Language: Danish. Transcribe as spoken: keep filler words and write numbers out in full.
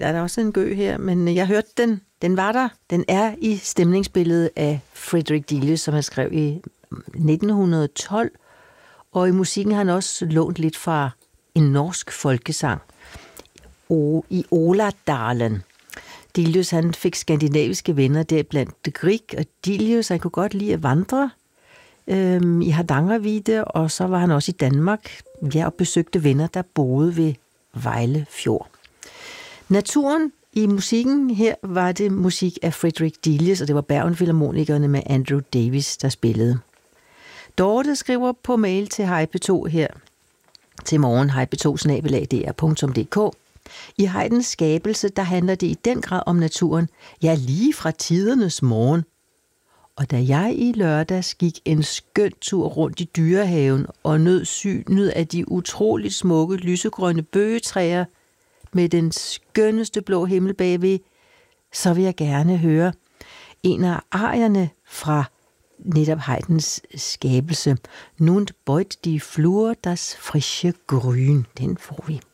Der er der også en gø her, men jeg hørte den. Den var der. Den er i stemningsbilledet af Frederick Delius, som han skrev i nitten tolv. Og i musikken har han også lånt lidt fra en norsk folkesang i Oladalen. Delius, han fik skandinaviske venner der blandt Grieg og Delius. Han kunne godt lide at vandre øhm, i Hardangervidde, og så var han også i Danmark, ja, og besøgte venner, der boede ved Vejle Fjord. Naturen i musikken her var det musik af Frederick Delius, og det var Bergen Filharmonikerne med Andrew Davis, der spillede. Dorte skriver på mail til Hej P to her til morgen, hej p to snabel-a d r punktum d k. I Haydns skabelse, der handler det i den grad om naturen, ja, lige fra tidernes morgen. Og da jeg i lørdags gik en skøn tur rundt i Dyrehaven og nød synet af de utroligt smukke lysegrønne bøgetræer med den skønneste blå himmel bagved, så vil jeg gerne høre en af arierne fra netop Haydns skabelse. Nun beut die Flur das frische Grün. Den får vi.